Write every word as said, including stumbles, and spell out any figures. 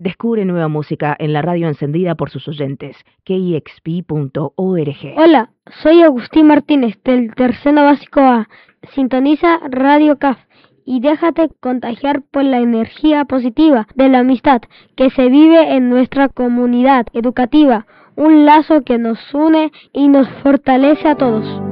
Descubre nueva música en la radio encendida por sus oyentes. K X P punto org. Hola, soy Agustín Martínez del Tercero Básico A. Sintoniza Radio C A F y déjate contagiar por la energía positiva de la amistad que se vive en nuestra comunidad educativa, un lazo que nos une y nos fortalece a todos.